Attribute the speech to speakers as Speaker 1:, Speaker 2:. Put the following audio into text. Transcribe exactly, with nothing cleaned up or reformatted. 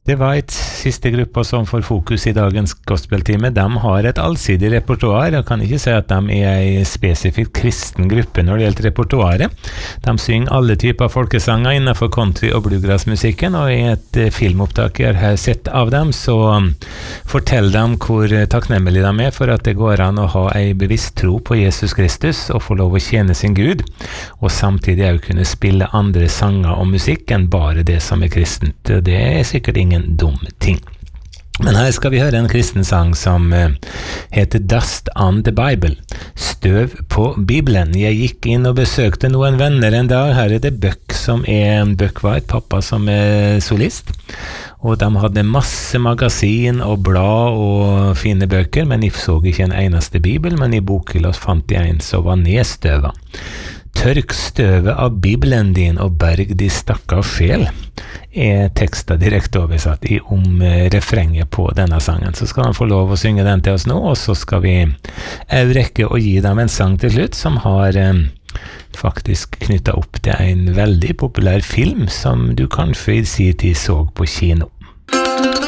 Speaker 1: Det var et siste gruppe som får fokus i dagens gospeltime. De har et allsidig repertoar, og kan ikke si at de er en spesifikt kristen gruppe når det gjelder repertoaret. De synger alle typer folkesanger innenfor country- og bluegrassmusikken, og i et filmopptak jeg har sett av dem, så forteller de hvor takknemlige de er for at det går an å ha en bevisst tro på Jesus Kristus og få lov å tjene sin Gud, og samtidig også kunne spille andre sanger og musikk enn bare det som er kristent. Det er sikkert ingen dum ting. Men her skal vi høre en kristen sang som uh, heter Dust on the Bible, støv på Bibelen. Jeg gikk inn og besøkte noen venner en dag. Her er det Buck som er, Buck var et pappa som er solist, og de hadde masse magasin og blad og fine bøker, men jeg så ikke en eneste bibel, men i bokhylla fant jeg en som var nedstøva. Tørk støvet av Bibelen din og berg de stakkars sjel, er teksten direkte oversatt i om refrenget på denne sangen. Så skal han få lov å synge den til oss nå, og så skal vi også rekke å gi dem en sang til slutt som har eh, faktisk knyttet opp til en veldig populær film som du kanskje i sin tid så på kino.